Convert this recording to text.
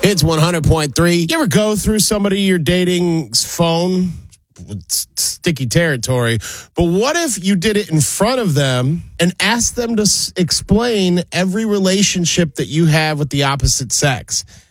Hits 100.3. You ever go through somebody you're dating's phone? It's sticky territory. But what if you did it in front of them and asked them to explain every relationship that you have with the opposite sex?